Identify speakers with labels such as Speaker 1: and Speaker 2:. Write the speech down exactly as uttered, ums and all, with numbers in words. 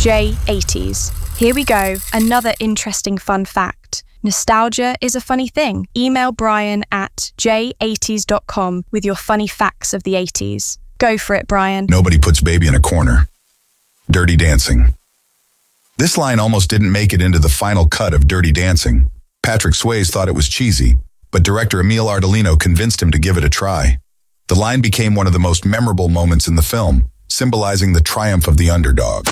Speaker 1: J eighties. Here we go, another interesting fun fact. Nostalgia is a funny thing. Email Brian at j eighties dot com with your funny facts of the eighties. Go for it, Brian.
Speaker 2: Nobody puts baby in a corner. Dirty Dancing. This line almost didn't make it into the final cut of Dirty Dancing. Patrick Swayze thought it was cheesy, but director Emile Ardolino convinced him to give it a try. The line became one of the most memorable moments in the film, symbolizing the triumph of the underdog.